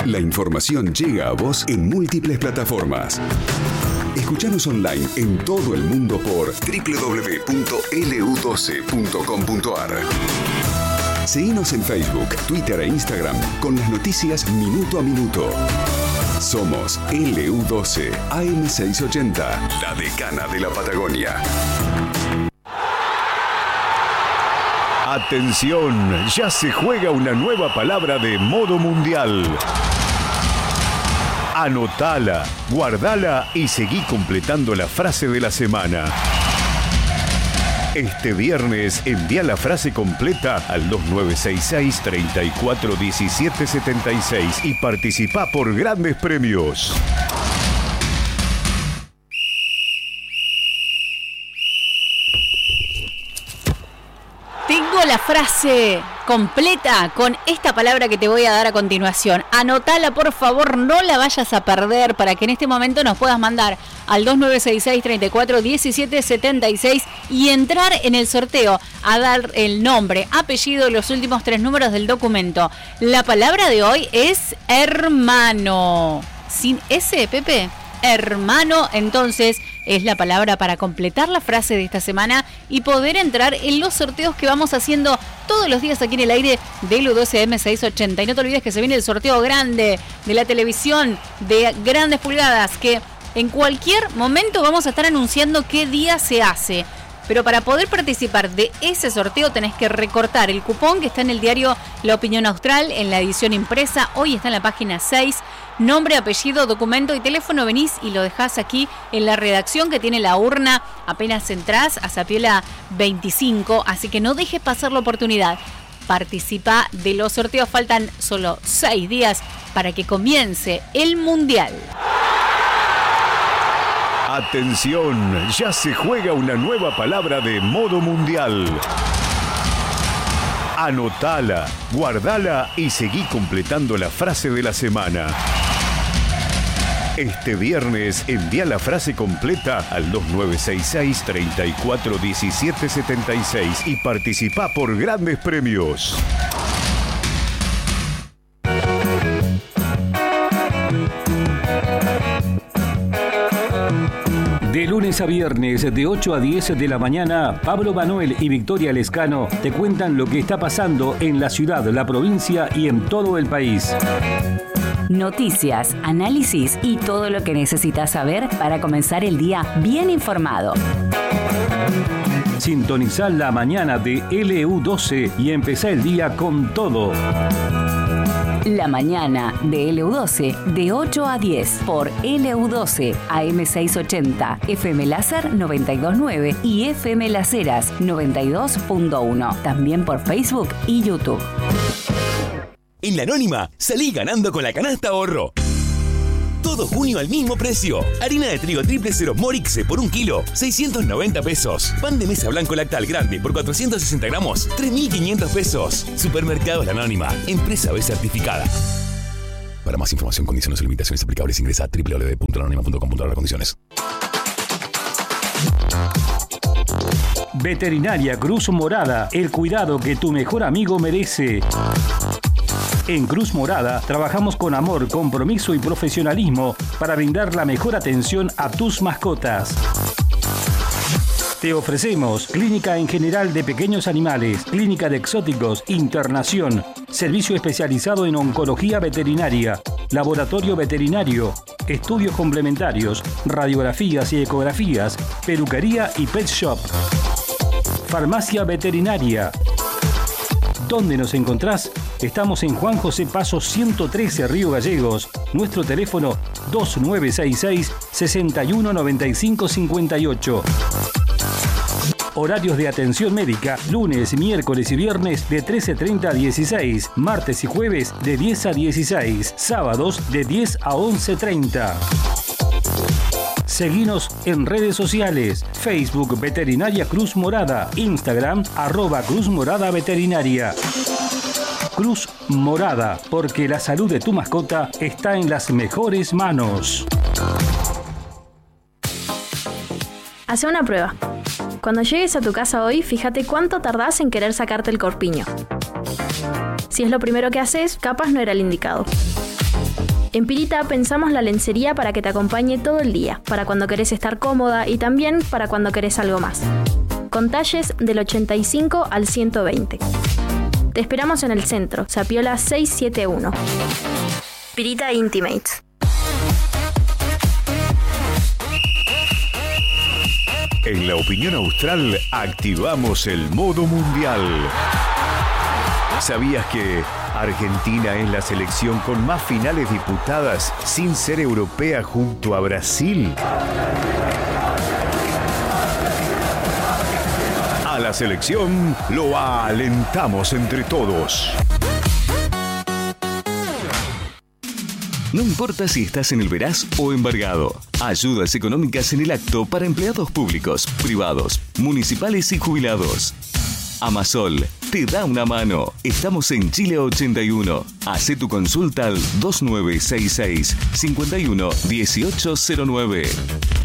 La información llega a vos en múltiples plataformas. Escuchanos online en todo el mundo por www.lu12.com.ar. Seguinos en Facebook, Twitter e Instagram con las noticias minuto a minuto. Somos LU12 AM680, la decana de la Patagonia. Atención, ya se juega una nueva palabra de modo mundial. Anotala, guardala y seguí completando la frase de la semana. Este viernes envía la frase completa al 2966 34 17 76 y participa por grandes premios. Tengo la frase completa con esta palabra que te voy a dar a continuación. Anotala, por favor, no la vayas a perder para que en este momento nos puedas mandar al 2966 34 17 76 y entrar en el sorteo a dar el nombre, apellido y los últimos 3 números del documento. La palabra de hoy es hermano. Sin S, Pepe. Hermano, entonces, es la palabra para completar la frase de esta semana y poder entrar en los sorteos que vamos haciendo todos los días aquí en el aire de LU12 AM680. Y no te olvides que se viene el sorteo grande de la televisión de grandes pulgadas, que en cualquier momento vamos a estar anunciando qué día se hace. Pero para poder participar de ese sorteo tenés que recortar el cupón que está en el diario La Opinión Austral, en la edición impresa. Hoy está en la página 6. Nombre, apellido, documento y teléfono. Venís y lo dejás aquí en la redacción que tiene la urna. Apenas entrás a Zapiola 25. Así que no dejes pasar la oportunidad. Participa de los sorteos. Faltan solo 6 días para que comience el Mundial. Atención, ya se juega una nueva palabra de modo mundial. Anotala, guardala y seguí completando la frase de la semana. Este viernes envía la frase completa al 2966 34 17 76 y participa por grandes premios. De lunes a viernes, de 8 a 10 de la mañana, Pablo Manuel y Victoria Lescano te cuentan lo que está pasando en la ciudad, la provincia y en todo el país. Noticias, análisis y todo lo que necesitas saber para comenzar el día bien informado. Sintonizá la mañana de LU12 y empezá el día con todo. La mañana de LU12 de 8 a 10 por LU12 AM680, FM Láser 92.9 y FM Las Heras 92.1. También por Facebook y YouTube. En La Anónima, salí ganando con la canasta ahorro. Todo junio al mismo precio. Harina de trigo triple cero Morixe por 1 kilo, 690 pesos. Pan de mesa blanco lactal grande por 460 gramos, 3.500 pesos. Supermercados La Anónima, empresa B certificada. Para más información, condiciones y limitaciones aplicables, ingresa a www.lanonima.com.ar. Condiciones. Veterinaria Cruz Morada, el cuidado que tu mejor amigo merece. En Cruz Morada trabajamos con amor, compromiso y profesionalismo para brindar la mejor atención a tus mascotas. Te ofrecemos clínica en general de pequeños animales, clínica de exóticos, internación, servicio especializado en oncología veterinaria, laboratorio veterinario, estudios complementarios, radiografías y ecografías, peluquería y pet shop. Farmacia veterinaria. ¿Dónde nos encontrás? Estamos en Juan José Paso 113, Río Gallegos. Nuestro teléfono 2966 6195 58. Horarios de atención médica, lunes, miércoles y viernes de 13:30 a 16, martes y jueves de 10 a 16, sábados de 10 a 11:30. Seguinos en redes sociales, Facebook Veterinaria Cruz Morada, Instagram @Cruz Morada Veterinaria. Cruz Morada, porque la salud de tu mascota está en las mejores manos. Hace una prueba. Cuando llegues a tu casa hoy, fíjate cuánto tardás en querer sacarte el corpiño. Si es lo primero que haces, capaz no era el indicado. En Pirita pensamos la lencería para que te acompañe todo el día, para cuando querés estar cómoda y también para cuando querés algo más. Con talles del 85 al 120. Te esperamos en el centro, Zapiola 671. Pirita Intimates. En la opinión austral activamos el modo mundial. ¿Sabías que Argentina es la selección con más finales disputadas sin ser europea junto a Brasil? A la selección lo alentamos entre todos. No importa si estás en el veraz o embargado. Ayudas económicas en el acto para empleados públicos, privados, municipales y jubilados. Amasol te da una mano. Estamos en Chile 81. Hacé tu consulta al 2966 51 1809.